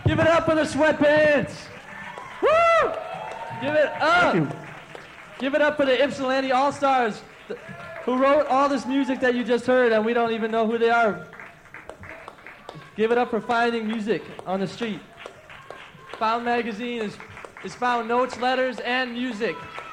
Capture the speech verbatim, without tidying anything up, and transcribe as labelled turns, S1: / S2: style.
S1: Give it up for the Sweatpants. Woo! Give it up.
S2: Thank you.
S1: Give it up for the Ypsilanti All-Stars th- who wrote all this music that you just heard, and we don't even know who they are. Give it up for finding music on the street. Found Magazine is, is found notes, letters, and music.